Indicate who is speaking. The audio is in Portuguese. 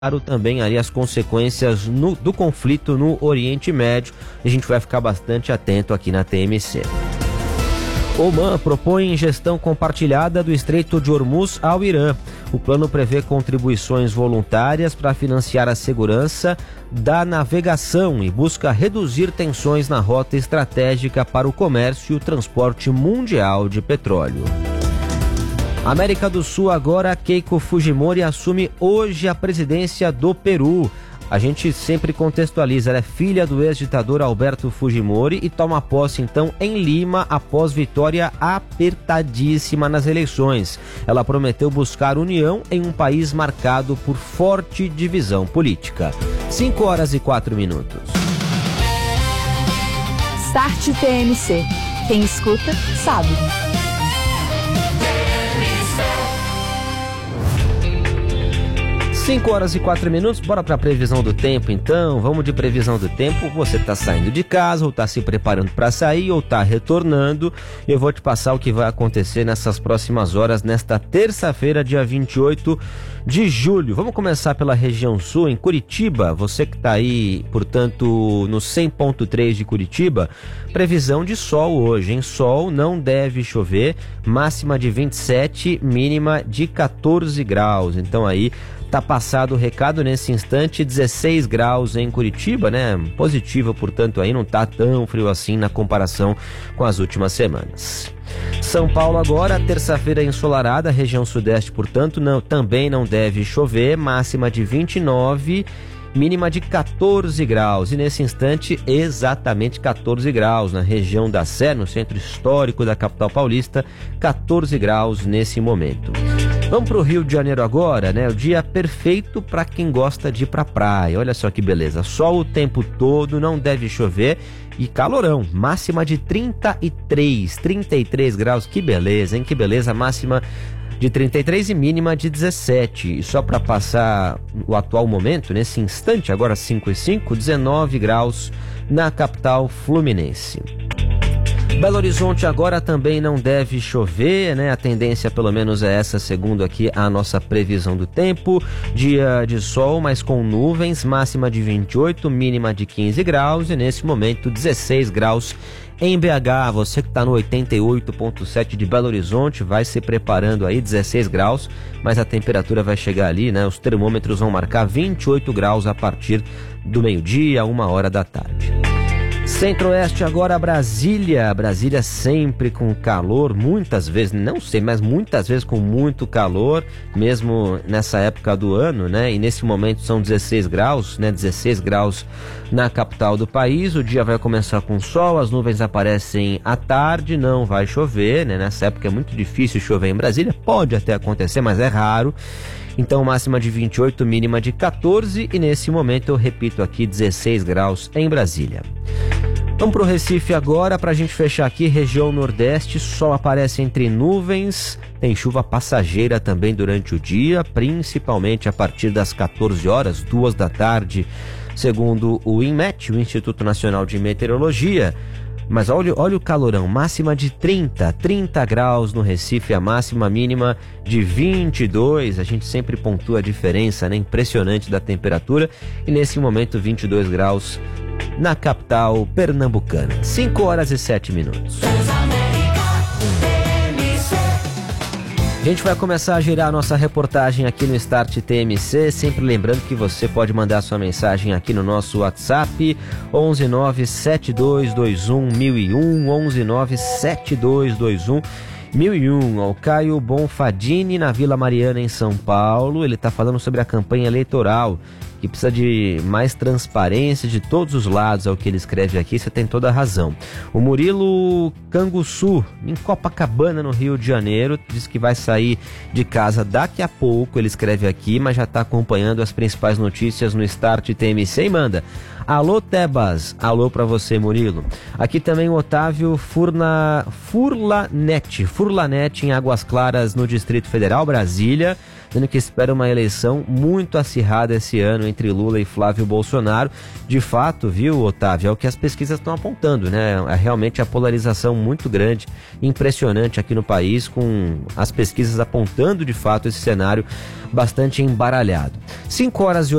Speaker 1: também ali as consequências do conflito no Oriente Médio. A gente vai ficar bastante atento aqui na TMC. Oman propõe gestão compartilhada do Estreito de Hormuz ao Irã. O plano prevê contribuições voluntárias para financiar a segurança da navegação e busca reduzir tensões na rota estratégica para o comércio e o transporte mundial de petróleo. América do Sul agora, Keiko Fujimori assume hoje a presidência do Peru. A gente sempre contextualiza, ela é filha do ex-ditador Alberto Fujimori e toma posse então em Lima após vitória apertadíssima nas eleições. Ela prometeu buscar união em um país marcado por forte divisão política. 5h04.
Speaker 2: Start TMC. Quem escuta, sabe.
Speaker 1: 5h04, bora para a previsão do tempo então. Vamos de previsão do tempo. Você está saindo de casa ou está se preparando para sair ou está retornando. Eu vou te passar o que vai acontecer nessas próximas horas, nesta terça-feira, dia 28 de julho. Vamos começar pela região sul, em Curitiba. Você que está aí, portanto, no 100.3 de Curitiba, previsão de sol hoje, hein? Sol, não deve chover, máxima de 27, mínima de 14 graus. Então aí tá passado o recado nesse instante, 16 graus em Curitiba, né? Positivo, portanto, aí não tá tão frio assim na comparação com as últimas semanas. São Paulo agora, terça-feira ensolarada, região sudeste, portanto, também não deve chover, máxima de 29, mínima de 14 graus. E nesse instante, exatamente 14 graus na região da Sé, no centro histórico da capital paulista, 14 graus nesse momento. Vamos para o Rio de Janeiro agora, né? O dia perfeito para quem gosta de ir para a praia. Olha só que beleza. Sol o tempo todo, não deve chover e calorão. Máxima de 33 graus. Que beleza, hein? Que beleza. Máxima de 33 e mínima de 17. E só para passar o atual momento, nesse instante, agora 5h05, 19 graus na capital fluminense. Belo Horizonte agora também não deve chover, né? A tendência pelo menos é essa, segundo aqui a nossa previsão do tempo. Dia de sol, mas com nuvens, máxima de 28, mínima de 15 graus e nesse momento 16 graus em BH. Você que está no 88.7 de Belo Horizonte vai se preparando aí, 16 graus, mas a temperatura vai chegar ali, né? Os termômetros vão marcar 28 graus a partir do meio-dia, 1h da tarde. Centro-Oeste agora, Brasília sempre com calor, muitas vezes, não sei, mas muitas vezes com muito calor, mesmo nessa época do ano, né? E nesse momento são 16 graus, né? 16 graus na capital do país. O dia vai começar com sol, as nuvens aparecem à tarde, não vai chover, né? Nessa época é muito difícil chover em Brasília, pode até acontecer, mas é raro. Então máxima de 28, mínima de 14 e nesse momento eu repito aqui 16 graus em Brasília. Vamos para o Recife agora, para a gente fechar aqui, região nordeste, sol aparece entre nuvens, tem chuva passageira também durante o dia, principalmente a partir das 14 horas, 2 da tarde, segundo o INMET, o Instituto Nacional de Meteorologia. Mas olha o calorão, máxima de 30 graus no Recife, a máxima mínima de 22, a gente sempre pontua a diferença, né, impressionante da temperatura, e nesse momento 22 graus na capital pernambucana. 5h07. A gente vai começar a girar a nossa reportagem aqui no Start TMC, sempre lembrando que você pode mandar sua mensagem aqui no nosso WhatsApp, 11972211001, 11972211001. Ao Caio Bonfadini, na Vila Mariana, em São Paulo, ele está falando sobre a campanha eleitoral, que precisa de mais transparência de todos os lados, é o que ele escreve aqui, você tem toda a razão. O Murilo Canguçu, em Copacabana, no Rio de Janeiro, diz que vai sair de casa daqui a pouco, ele escreve aqui, mas já está acompanhando as principais notícias no Start TMC e manda: alô Tebas, alô pra você, Murilo. Aqui também o Otávio Furlanet em Águas Claras, no Distrito Federal, Brasília. dizendo que espera uma eleição muito acirrada esse ano entre Lula e Flávio Bolsonaro. De fato, viu, Otávio, é o que as pesquisas estão apontando, né? É realmente a polarização muito grande, impressionante aqui no país, com as pesquisas apontando de fato esse cenário bastante embaralhado. 5 horas e